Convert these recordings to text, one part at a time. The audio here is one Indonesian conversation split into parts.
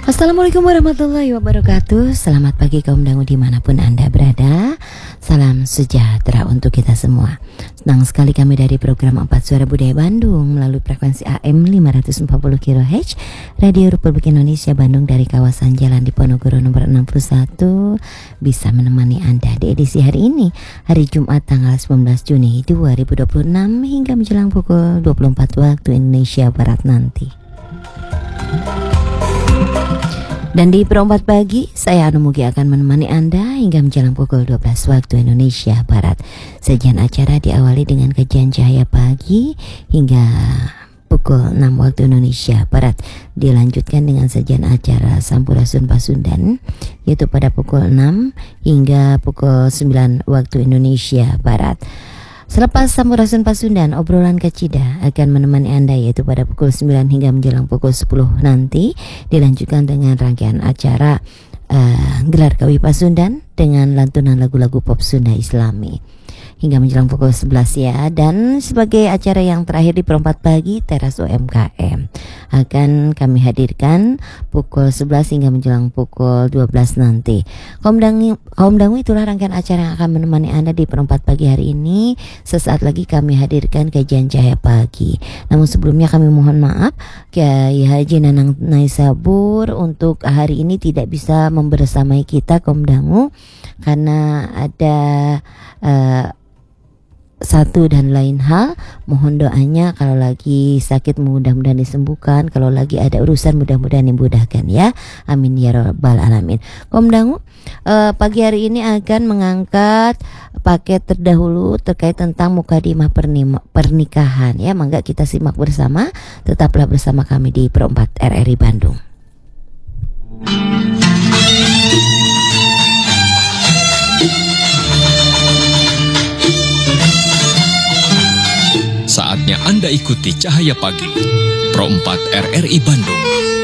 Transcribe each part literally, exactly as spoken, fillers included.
Assalamualaikum warahmatullahi wabarakatuh. Selamat pagi kaum dangu dimanapun Anda berada. Salam sejahtera untuk kita semua. Senang sekali kami dari program empat Suara Budaya Bandung melalui frekuensi A M lima ratus empat puluh kilohertz Radio Republik Indonesia Bandung dari kawasan Jalan Diponegoro nomor enam puluh satu bisa menemani Anda di edisi hari ini, hari Jumat tanggal sembilan belas Juni dua ribu dua puluh enam hingga menjelang pukul dua puluh empat waktu Indonesia Barat nanti. Dan di perempat pagi, saya Anu Mugi akan menemani Anda hingga menjelang pukul dua belas waktu Indonesia Barat. Sajian acara diawali dengan kajian cahaya pagi hingga pukul enam waktu Indonesia Barat. Dilanjutkan dengan sajian acara Sampurasun Pasundan, yaitu pada pukul enam hingga pukul sembilan waktu Indonesia Barat. Selepas Sampurasun Pasundan, obrolan Kacida akan menemani Anda yaitu pada pukul sembilan hingga menjelang pukul sepuluh nanti. Dilanjutkan dengan rangkaian acara uh, Gelar Kawi Pasundan dengan lantunan lagu-lagu pop Sunda Islami hingga menjelang pukul sebelas ya. Dan sebagai acara yang terakhir di perempat pagi, Teras U M K M akan kami hadirkan pukul sebelas hingga menjelang pukul dua belas nanti. Kaum dangu, kaum dangu itulah rangkaian acara yang akan menemani Anda di perempat pagi hari ini. Sesaat lagi kami hadirkan kajian cahaya pagi. Namun sebelumnya kami mohon maaf, Kiai Haji Nanang Naisabur untuk hari ini tidak bisa membersamai kita kaum dangu karena ada uh, satu dan lain hal. Mohon doanya, kalau lagi sakit mudah-mudahan disembuhkan, kalau lagi ada urusan mudah-mudahan dimudahkan ya, amin ya rabbal alamin. Kaum dangu, eh, pagi hari ini akan mengangkat paket terdahulu terkait tentang mukadimah pernima, pernikahan ya. Mangga kita simak bersama, tetaplah bersama kami di Pro empat R R I Bandung. Saatnya Anda ikuti Cahaya Pagi, Pro empat R R I Bandung.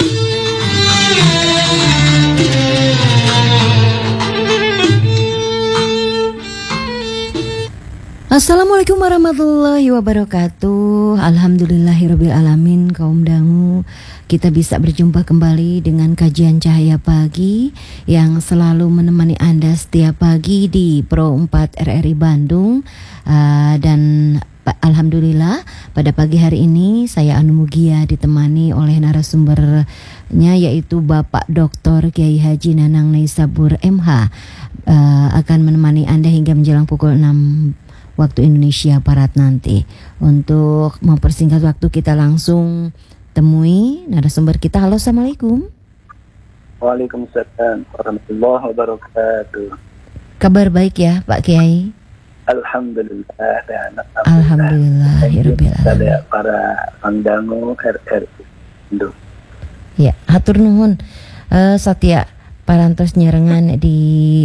Assalamualaikum warahmatullahi wabarakatuh. Alhamdulillahirabbil alamin. Kaum dangu, kita bisa berjumpa kembali dengan kajian Cahaya Pagi yang selalu menemani Anda setiap pagi di Pro empat R R I Bandung. uh, Dan alhamdulillah pada pagi hari ini saya Anu Mugia ditemani oleh narasumbernya yaitu Bapak Doktor Kiai Haji Nanang Naisabur M H, uh, akan menemani Anda hingga menjelang pukul enam waktu Indonesia Barat nanti. Untuk mempersingkat waktu, kita langsung temui narasumber kita. Halo, assalamualaikum. Waalaikumsalam warahmatullahi wabarakatuh. Kabar baik ya Pak Kiai? Alhamdulillah dan Alhamdulillah Alhamdulillah Alhamdulillah para pangdangu R R I Bandung. Ya, hatur nuhun. uh, Satya parantos nyerengan di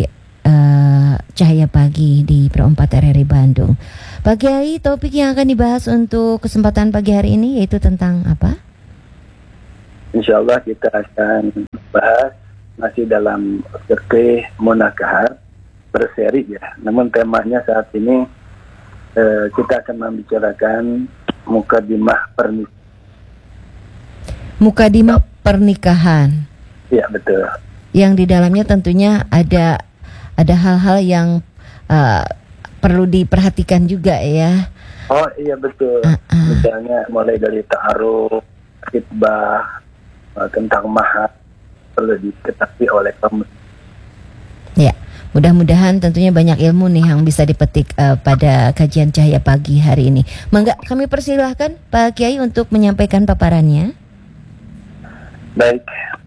uh, Cahaya Pagi di Pro empat R R I Bandung. Pak Kiai, topik yang akan dibahas untuk kesempatan pagi hari ini yaitu tentang apa? Insyaallah kita akan bahas masih dalam fikih munakahat berseri ya. Namun temanya saat ini eh, kita akan membicarakan mukadimah pernikahan. Mukadimah pernikahan. Iya betul. Yang di dalamnya tentunya ada ada hal-hal yang uh, perlu diperhatikan juga ya. Oh iya betul. Uh-uh. Misalnya mulai dari ta'aruf, khitbah, uh, tentang mahar perlu diketahui oleh kaum. Ya. Mudah-mudahan tentunya banyak ilmu nih yang bisa dipetik uh, pada kajian Cahaya Pagi hari ini. Mangga kami persilahkan Pak Kiai untuk menyampaikan paparannya. Baik,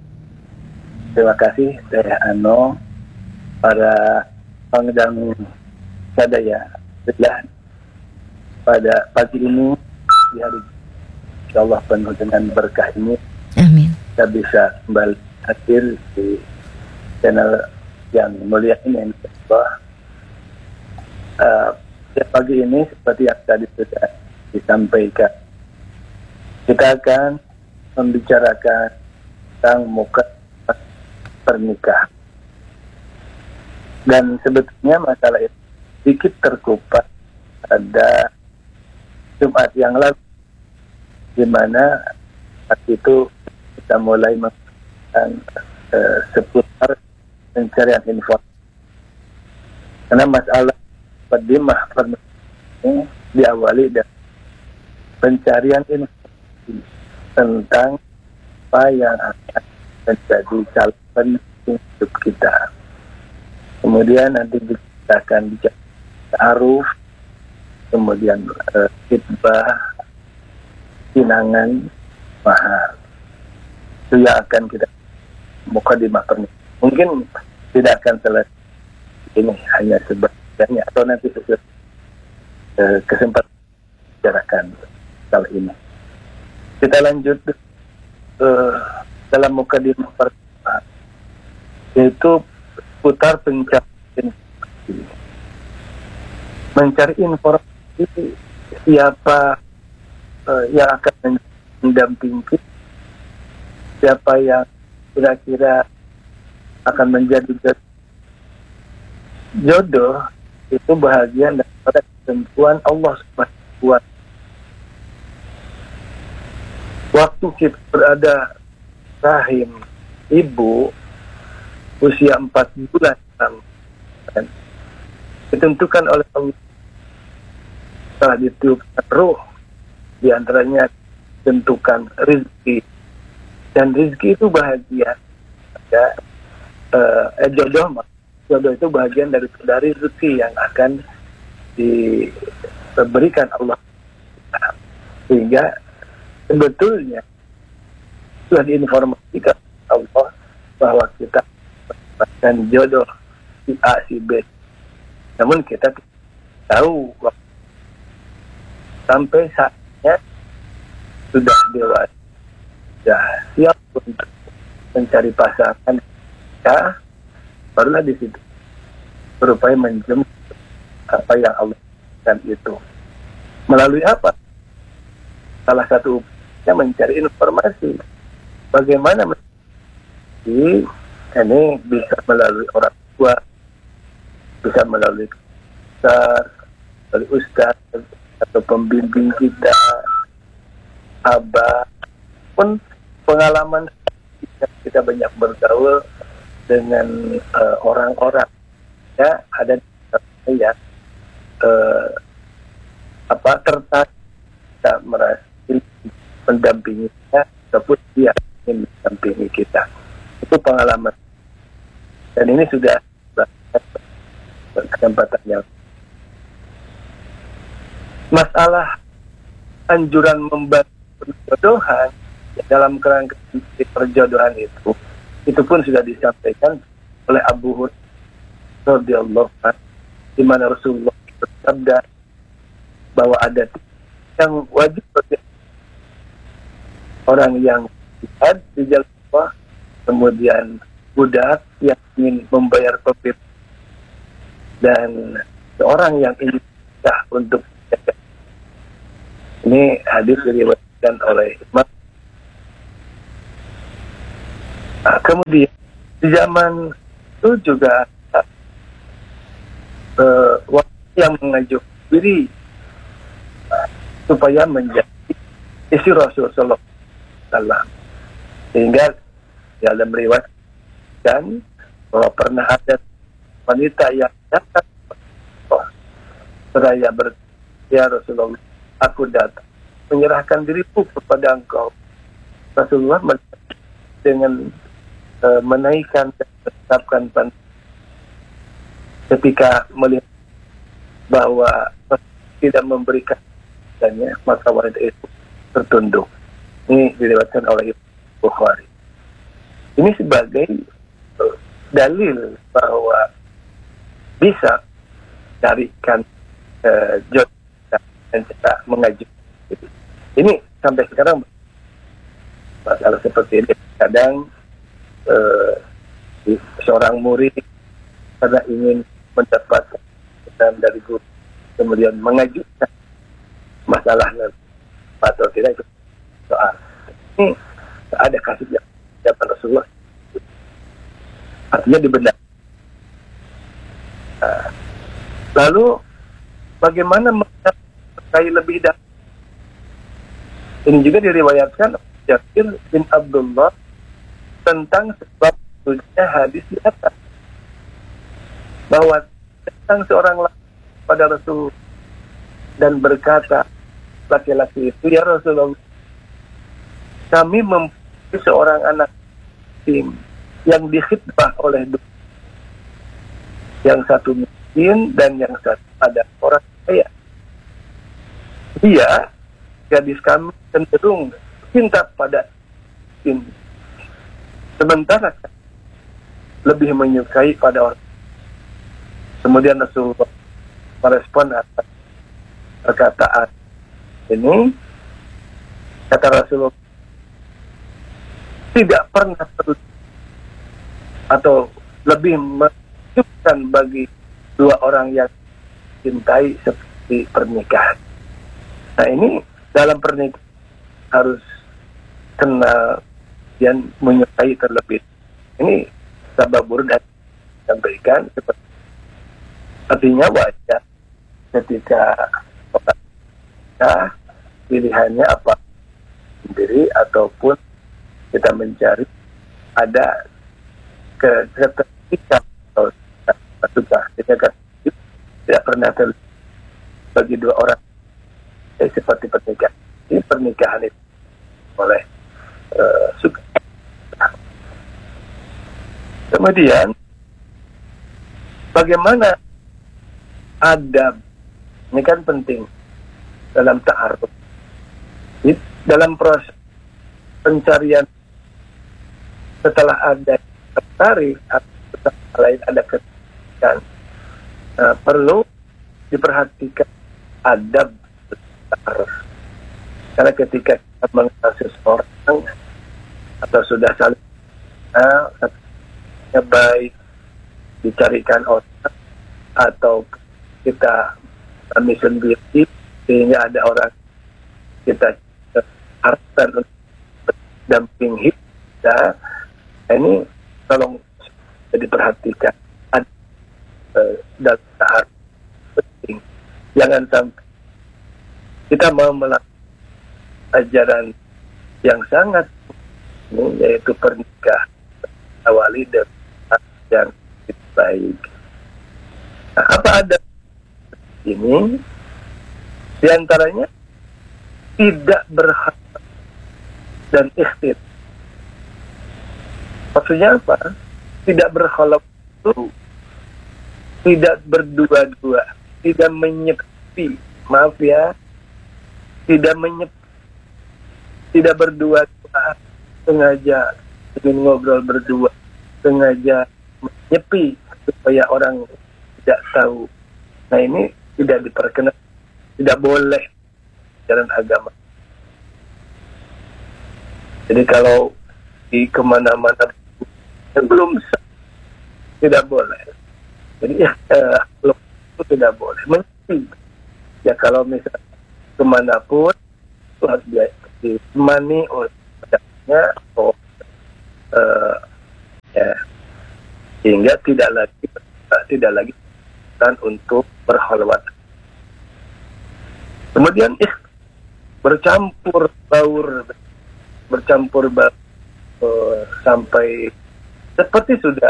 terima kasih saya Ano, para pengedang sadaya. Setelah pada pagi ini di hari insyaallah penuh dengan berkah ini, amin, kita bisa kembali hadir di channel yang mulia ini. Uh, pagi ini seperti yang tadi sudah disampaikan, kita akan membicarakan tentang mukadimah pernikahan. Dan sebetulnya masalah itu sedikit terkupas pada Jumat yang lalu, di mana saat itu kita mulai dan uh, seputar pencarian informasi. Karena masalah pedimah ini diawali dari pencarian informasi tentang apa yang akan menjadi calon penting hidup kita. Kemudian nanti kita akan bicara ta'aruf, kemudian uh, khitbah, pinangan, mahar. Itu yang akan kita mukadimah pernikahan. Mungkin tidak akan selesai ini, hanya sebagiannya atau nanti sesuai uh, kesempatan bicarakan kali ini. Kita lanjut uh, dalam mukadimah pernikahan, yaitu putar pencarian informasi. Mencari informasi siapa uh, yang akan mendampingi, siapa yang kira-kira akan menjadi jodoh, itu bahagian daripada ketentuan Allah Subhanahu wa Ta'ala. Waktu kita berada rahim ibu usia empat bulan, ditentukan oleh Allah telah ditiupkan ruh, diantaranya tentukan rezeki, dan rezeki itu bahagia ya, uh, eh, jodoh jodoh itu bahagian dari dari rezeki yang akan diberikan Allah, sehingga sebetulnya sudah diinformasikan Allah bahwa kita mendapatkan jodoh si A si B, namun kita tahu sampai saatnya sudah dewasa, sudah siap untuk mencari pasangan, ya barulah di situ berupaya menjemput apa yang Allah berikan itu. Melalui apa? Salah satu upaya mencari informasi. Bagaimana mencari ini bisa melalui orang tua, bisa melalui ustaz, melalui ustaz atau pembimbing kita, abah, pun pengalaman kita banyak bergaul dengan uh, orang-orang ya, ada ya uh, apa tertarik kita merasa mendampinginya ataupun dia ingin mendampingi kita. Itu pengalaman, dan ini sudah kesempatan yang masalah anjuran membantu perjodohan ya, dalam kerangka perjodohan itu itu pun sudah disampaikan oleh Abu Hurairah radhiyallahu anhu, di mana Rasulullah bersabda bahwa ada yang wajib bagi orang yang jihad di jalan Allah, kemudian budak yang ingin membayar pembeli, dan seorang yang ingin menikah untuk menjaga. Ini hadis diriwayatkan oleh Imam. Nah, kemudian di zaman itu juga uh, wanita yang mengajukan diri uh, supaya menjadi istri Rasul Sallallahu Alaihi Wasallam, sehingga dalam riwayat dan bahwa pernah ada wanita yang datang seraya ber ya Rasulullah, aku datang menyerahkan diriku kepada engkau. Rasulullah dengan uh, menaikkan dan menetapkan pandangan ketika melihat bahwa tidak memberikan dannya, maka wanita itu tertunduk. Ini diriwayatkan oleh Bukhari. Ini sebagai uh, dalil bahwa bisa carikan uh, jodoh dan kita mengajukan. Ini sampai sekarang masalah seperti ini. Kadang uh, seorang murid karena ingin mendapatkan pesan dari guru, kemudian mengajukan masalah atau tidak, itu soal ini ada kasus yang dapat Rasulullah, artinya dibenar. Uh, lalu bagaimana mengenai lebih dalam? Ini juga diriwayatkan Jabir bin Abdullah tentang sebab nuzulnya hadis di atas, bahwa tentang seorang laki pada Rasul dan berkata, laki-laki itu, ya Rasulullah, kami mempunyai seorang anak tim yang dikhidbah oleh dua, yang satu miskin dan yang satu ada orang kaya. Dia, gadis kami, cenderung cinta pada tim, sementara lebih menyukai pada orang. Kemudian Rasulullah merespon atas perkataan ini. Kata Rasulullah, tidak pernah terus atau lebih menunjukkan bagi dua orang yang cintai seperti pernikahan. Nah, ini dalam pernikahan harus kenal dan menyukai terlebih. Ini sababur dan sampaikan seperti artinya wajar ketika kita pilihannya apa sendiri ataupun kita mencari ada ketertiban atau suka tidak tidak pernah terjadi bagi dua orang eh, seperti pernikahan. Ini pernikahan itu oleh uh, suka. Kemudian bagaimana adab, ini kan penting dalam ta'aruf. Dalam proses pencarian setelah ada tertarik atau setelah lain ada ketertarikan, nah, perlu diperhatikan adab ta'aruf. Karena ketika kita mengenal seseorang atau sudah saling kenal, nah, baik dicarikan orang atau kita kami sendiri sehingga ada orang kita harapkan untuk berdamping hidup kita, ini tolong diperhatikan ada uh, dan tahap penting. Jangan sampai kita mau melakukan ajaran yang sangat ini, yaitu pernikahan awali dengan yang baik. Nah, apa ada ini? Di antaranya tidak berharap dan ikhtir. Maksudnya apa? Tidak berkholaf itu tidak berdua-dua, tidak menyepi, maaf ya, tidak menyepi, tidak berdua-dua, sengaja ingin ngobrol berdua, sengaja menyepi supaya orang tidak tahu. Nah, ini tidak diperkenan, tidak boleh jalan agama. Jadi kalau di kemana-mana belum tidak boleh. Jadi ya eh, itu tidak boleh. Mesti ya kalau misalnya kemanapun itu harus ditemani oleh pedagangnya atau eh, ya sehingga tidak lagi tidak lagi untuk berkhalwat. Kemudian ih, bercampur baur, bercampur baur uh, sampai seperti sudah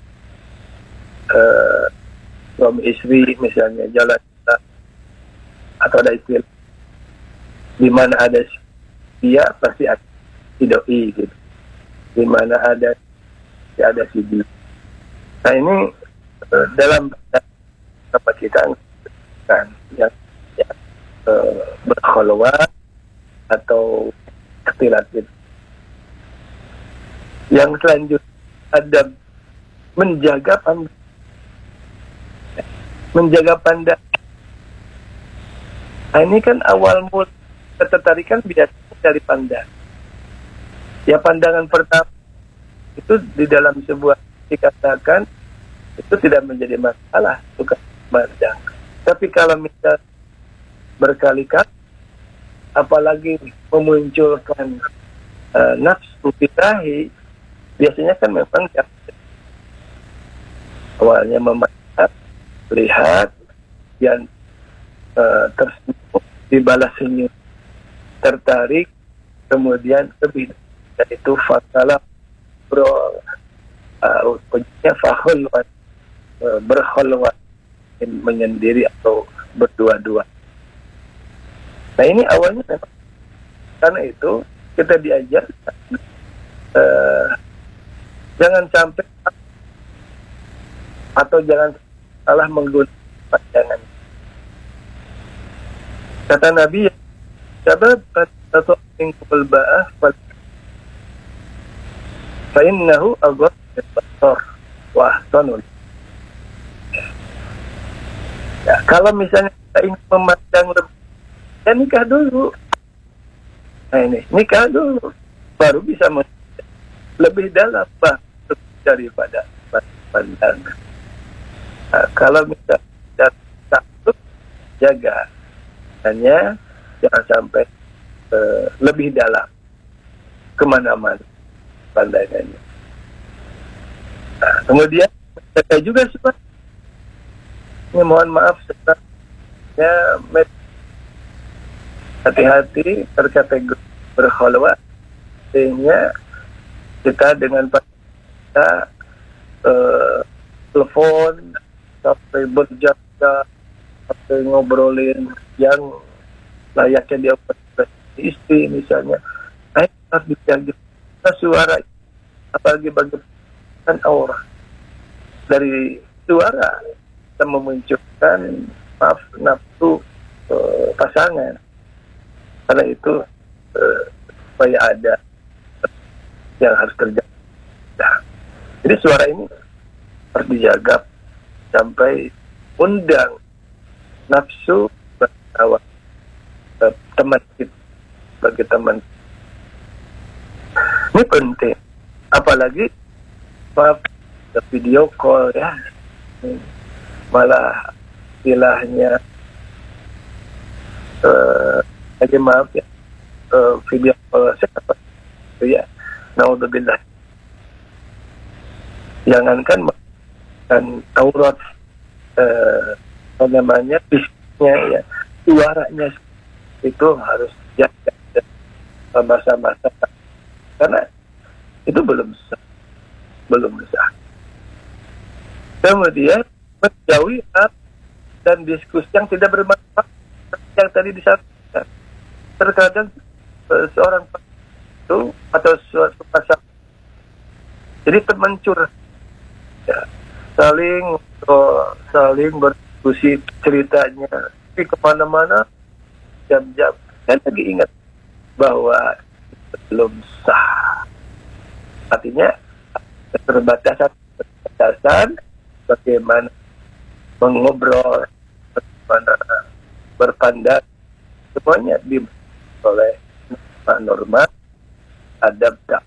uh, suami istri misalnya jalan atau ada istilah di mana ada dia pasti ada si doi gitu, di mana ada ada si dia. Nah ini uh, dalam apa kita kan yang ya, uh, berkhalwat atau ikhtilat itu. Yang selanjutnya ada menjaga pandang, menjaga pandang. Nah, ini kan awal mula ketertarikan biasanya dari pandang. Ya pandangan pertama itu di dalam sebuah dikatakan itu tidak menjadi masalah, bukan pandang. Tapi kalau misal berkali-kali, apalagi memunculkan uh, nafsu birahi, biasanya kan memang awalnya memandang, lihat, yang uh, tersenyum, dibalas senyum, tertarik, kemudian lebih dari itu fasalah ngobrol, uh, ujungnya fahulwat, uh, berkholwat, menyendiri atau berdua-dua. Nah ini awalnya memang karena itu kita diajar uh, jangan sampai atau jangan salah menggunakan pandangan. Kata Nabi, sabab atau ingkul ba'ah fa innahu aghad basar wa ahsanul. Ya, kalau misalnya kita ingin memandang lebih, ya nikah dulu. Nah ini, nikah dulu, baru bisa melihat lebih dalam bah daripada pandangan. Nah, kalau misalnya takut, jaga, hanya jangan sampai uh, lebih dalam kemana-mana pandangannya. Nah, kemudian jaga juga semua. Ini mohon maaf sebenarnya hati-hati terkategori berkholwat sehingga kita dengan kita uh, telepon sampai berjaga sampai ngobrolin yang layaknya dia istri misalnya, nah, harus dijaga suara, apalagi bagian aura dari suara kita memunculkan maaf nafsu uh, pasangan. Karena itu uh, supaya ada yang harus terjaga. Nah, jadi suara ini harus dijaga sampai undang nafsu bersawat uh, teman kita bagi teman. Ini penting. Apalagi maaf video call ya. Malah istilahnya uh, aja maaf ya uh, video call siapa itu ya, naudzubillah, jangankan kan aurat uh, apa namanya bisnya ya, suaranya itu harus jaga masa-masa karena itu belum sah, belum sah. Kemudian menjauhi dan diskusi yang tidak bermanfaat yang tadi disampaikan. Terkadang uh, seorang itu atau suatu pasangan jadi teman curhat ya, saling uh, saling berdiskusi ceritanya tapi kemana-mana jam-jam. Saya lagi ingat bahwa belum sah, artinya keterbatasan keterbatasan bagaimana mengobrol, bagaimana berpandang, semuanya di oleh norma adab tak.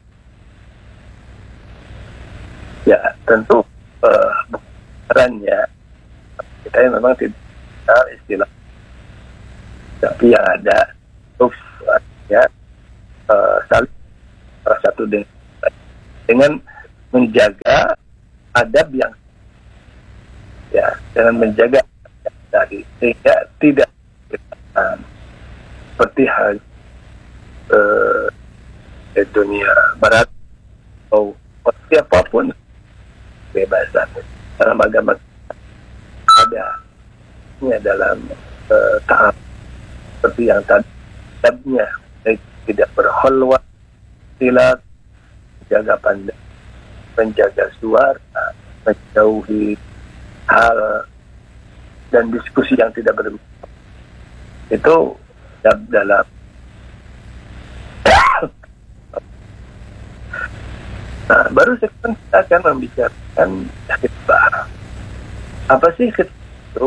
Ya tentu uh, perannya kita memang tidak kenal istilah, tapi yang ada ya uh, saling salah satu dengan dengan menjaga adab yang ya, dengan menjaga tadi sehingga tidak uh, seperti hal uh, di dunia barat atau siapapun kebebasan dalam agama ada ya, dalam uh, tahap seperti yang tadi adabnya tidak berkholwat, silat, menjaga pandang, menjaga suara, menjauhi hal dan diskusi yang tidak bermanfaat. Itu dalam nah, baru sekarang kita akan membicarakan khitbah. Apa sih khitbah itu?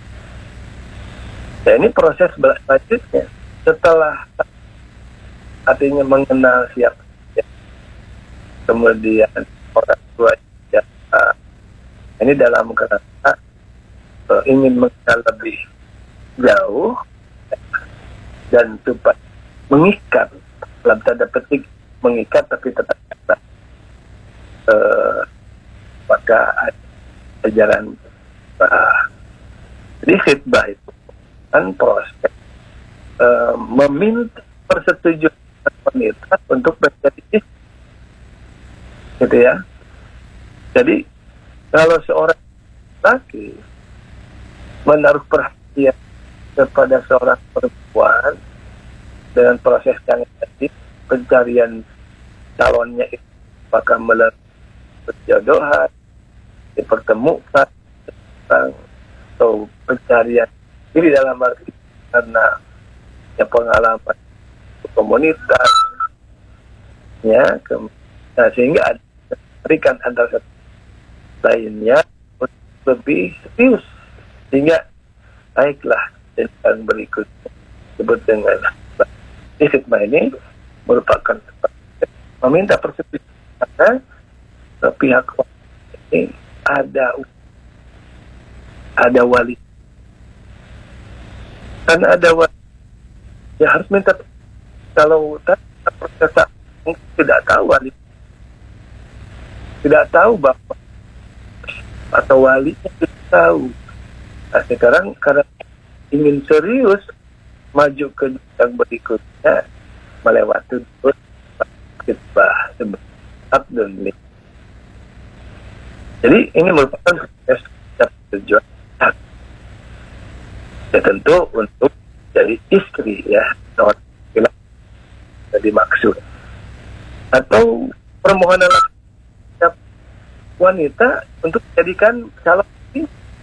Ya, ini proses selanjutnya setelah artinya mengenal siapa ya. Kemudian orang tua ya, uh, ini dalam kerangka uh, ingin mengenal lebih jauh ya, dan supaya mengikat dalam tanda petik mengikat tapi tetap tetap uh, maka ajaran uh, jadi khitbah itu kan proses uh, meminta persetujuan wanita untuk menjadi istri. gitu ya. Jadi kalau seorang laki menaruh perhatian kepada seorang perempuan dengan proses yang tadi, pencarian calonnya itu apakah melalui perjodohan, dipertemukan, atau pencarian ini dalam arti karena ya pengalaman komunitas ya ke, nah, sehingga ada berikan antara satu lainnya lebih serius sehingga naiklah yang berikutnya disebut dengan khidmah. Ini merupakan meminta persetujuan karena pihak ini ada ada wali, karena ada wali ya harus minta. Kalau tak tidak tahu wali, tidak tahu bapak atau walinya tidak tahu. Nah, sekarang karena ingin serius maju ke yang berikutnya melewati khidbah dan nik. Jadi ini merupakan proses tujuan ya, tentu untuk jadi istri ya, jadi maksud atau permohonan wanita untuk dijadikan calon istri.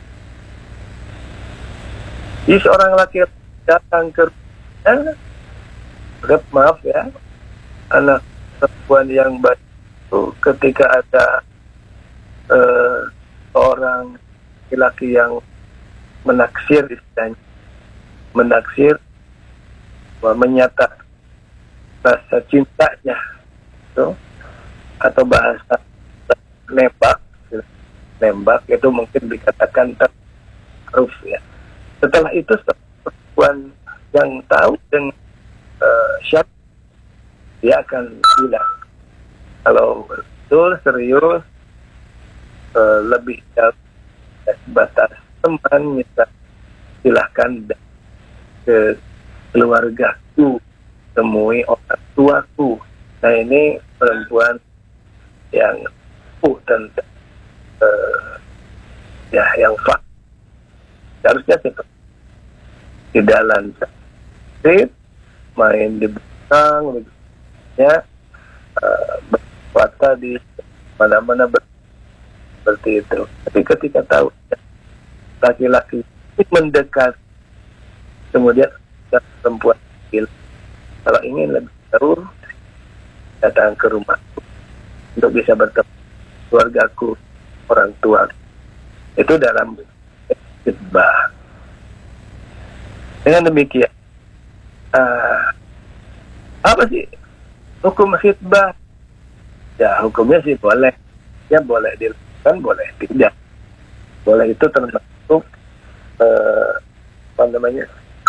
Jadi seorang laki datang ke rumahnya, maaf ya, anak perempuan yang baik itu ketika ada uh, seorang laki-laki yang menaksir istilahnya, menaksir, menyatakan rasa cintanya itu, atau bahasa nembak, nembak itu mungkin dikatakan terus ya. Setelah itu perempuan yang tahu dengan uh, syarat dia akan bilang kalau betul serius uh, lebih jauh batas teman misal silahkan ke keluargaku, temui orang tuaku. Nah ini perempuan yang uh, tentang uh, ya yang fak harusnya seperti tidak lancar, main di belakang, ya uh, berpuasa di mana-mana ber- seperti itu. Tapi ketika tahu ya, laki-laki mendekat, kemudian perempuan bilang, kalau ingin lebih seru datang ke rumah untuk bisa bertemu keluargaku, orang tua. Itu dalam khidbah. Dengan demikian, uh, apa sih hukum khidbah? Ya hukumnya sih boleh, ya boleh dilakukan, boleh tidak. Boleh itu termasuk uh, apa namanya?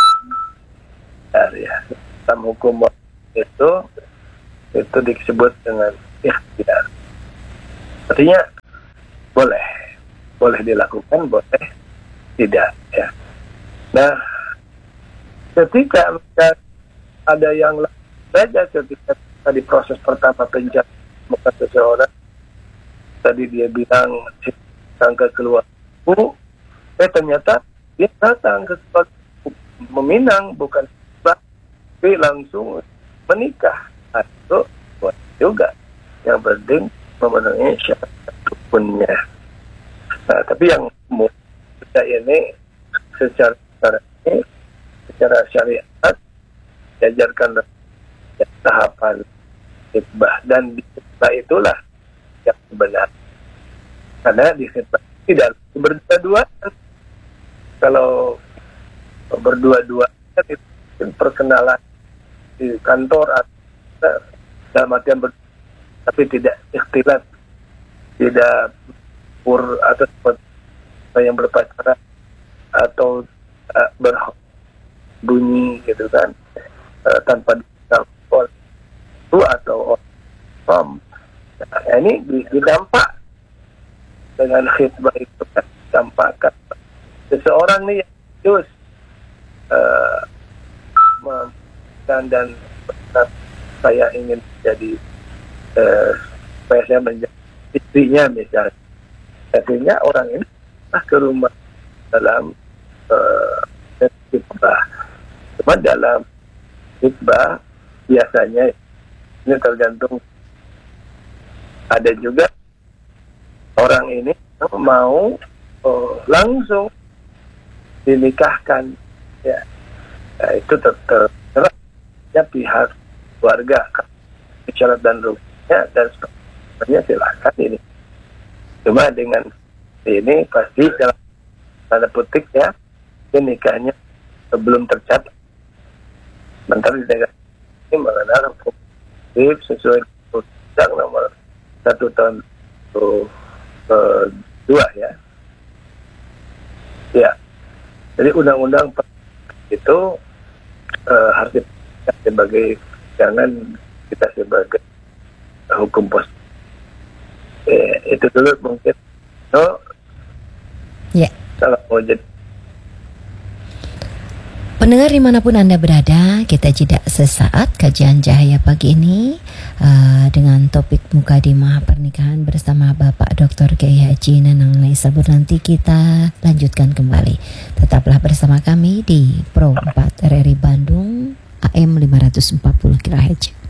Ya, dalam hukum itu itu disebut dengan ikhtiar. Artinya boleh, boleh dilakukan, boleh tidak. Ya. Nah, ketika ada yang saja ketika tadi proses pertama pencarian seseorang, tadi dia bilang datang ke keluargaku, eh ternyata dia datang ke keluargaku meminang, bukan tapi langsung menikah. Itu buat juga yang penting memenuhi syarat rukunnya. Nah, tapi yang kita ini secara secara ini secara syariat diajarkan tahapan khidbah, dan di khidbah itulah yang benar. Karena di khidbah tidak berdua-dua. Kalau berdua-dua itu perkenalan di kantor atau dalam artian ber, tapi tidak ikhtilat, tidak pur atau yang berpacaran atau uh, berbunyi gitu kan, uh, tanpa dicampur itu atau om. Nah, ini didampak dengan khidbah itu kan, dampakkan seseorang nih yang terus uh, dan dan saya ingin jadi uh, supaya saya menjadi istrinya misalnya. Artinya orang ini ah ke rumah dalam uh, khitbah. Cuma dalam khitbah biasanya ini tergantung, ada juga orang ini mau uh, langsung dinikahkan, ya, ya itu terserah ya pihak keluarga, syarat dan rukunnya dan sebagainya silakan ini. Cuma dengan ini pasti dalam tanda petik ya, nikahnya sebelum tercatat. Sementara di negara ini mengenal hukum sesuai undang nomor satu tahun dua ya. Ya, jadi undang-undang itu uh, harus dipakai sebagai, jangan kita sebagai uh, hukum pos. Eh, itu dulu mungkin. No. Ya. Kalau mau jadi. Pendengar dimanapun Anda berada, kita jeda sesaat kajian Cahaya Pagi ini uh, dengan topik Mukadimah Pernikahan bersama Bapak Doktor Kiai Haji Nanang Maisabur. Nanti kita lanjutkan kembali. Tetaplah bersama kami di Pro empat R R I Bandung A M lima ratus empat puluh kHz.